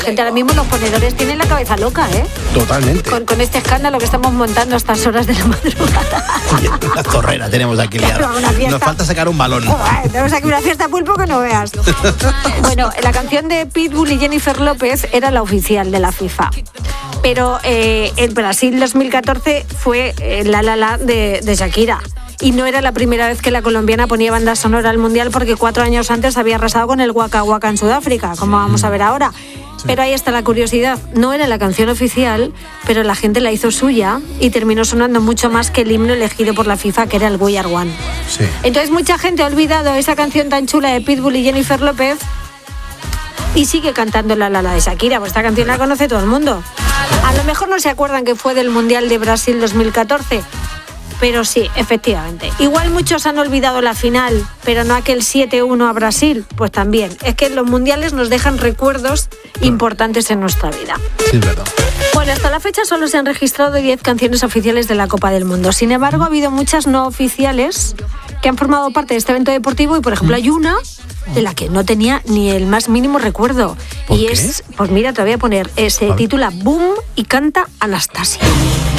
Gente, ahora mismo los ponedores tienen la cabeza loca, ¿eh? Totalmente. Con este escándalo que estamos montando a estas horas de la madrugada. Oye, una zorrera tenemos aquí liada. Nos falta sacar un balón. Tenemos aquí una fiesta pulpo que no veas. Bueno, la canción de Pitbull y Jennifer López era la oficial de la FIFA. Pero el Brasil 2014 fue La La La de Shakira. Y no era la primera vez que la colombiana ponía banda sonora al Mundial, porque 4 años antes había arrasado con el Waka Waka en Sudáfrica, como vamos a ver ahora. Sí. Pero ahí está la curiosidad. No era la canción oficial, pero la gente la hizo suya y terminó sonando mucho más que el himno elegido por la FIFA, que era el We Are One. Sí. Entonces mucha gente ha olvidado esa canción tan chula de Pitbull y Jennifer López y sigue cantando La La La de Shakira, pues esta canción la conoce todo el mundo. A lo mejor no se acuerdan que fue del Mundial de Brasil 2014, pero sí, efectivamente. Igual muchos han olvidado la final, pero no aquel 7-1 a Brasil, pues también. Es que los mundiales nos dejan recuerdos importantes en nuestra vida. Sí, es verdad. Bueno, hasta la fecha solo se han registrado 10 canciones oficiales de la Copa del Mundo. Sin embargo, ha habido muchas no oficiales que han formado parte de este evento deportivo y, por ejemplo, hay una de la que no tenía ni el más mínimo recuerdo. ¿Por y qué? es, pues mira, te voy a poner, se titula Boom y canta Anastasia.